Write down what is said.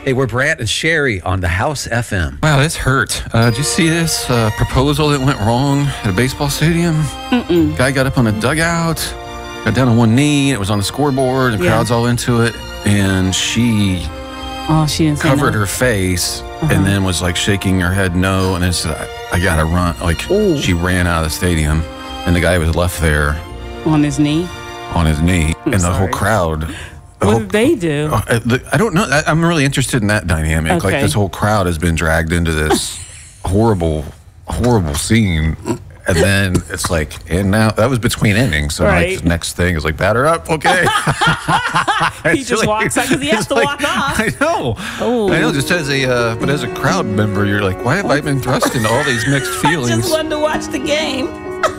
Hey, we're Brant and Sherry on the House FM. Wow, this hurt. Did you see this proposal that went wrong at a baseball stadium? Guy got up on a dugout, got down on one knee, and it was on the scoreboard, and the crowd's all into it, and she didn't covered say no. her face and then was like shaking her head no, and then said, I gotta run. Like, she ran out of the stadium, and the guy was left there. On his knee? On his knee, and the whole crowd. What did they do? I don't know. I'm really interested in that dynamic. Okay. Like, this whole crowd has been dragged into this horrible scene. And then it's like, and now that was between innings. So like, the next thing is like, batter up. Okay. He just walks out because he has to walk off. I know. I know. Just as a crowd member, you're like, why have I been thrust into all these mixed feelings? I just wanted to watch the game.